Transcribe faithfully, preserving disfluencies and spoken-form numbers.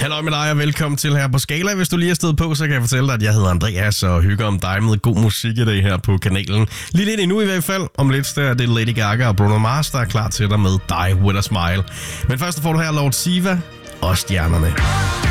Hallo med dig og velkommen til her på Skala. Hvis du lige er stedet på, så kan jeg fortælle dig, at jeg hedder Andreas og hygger om dig med god musik i dag her på kanalen. Lige lidt endnu i hvert fald. Om lidt der er det Lady Gaga og Bruno Mars, der er klar til dig med Die With A Smile. Men først får du her Lord Siva og Stjernerne.